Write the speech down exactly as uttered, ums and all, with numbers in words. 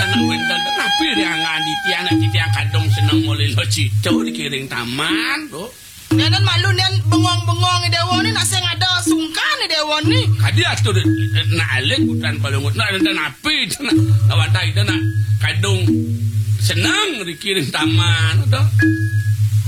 anak wedok napi yang ngandi anak titiang kadung seneng mulai lo cito dikiring taman tuh. Nenek malu nen bengong-bengong dewa ni nak sing ada sungkan dewa ni. Kadi atur nak alik bukan balungut nak dan napi nak lawan dah itu nak kadung senang dikiring taman tuh.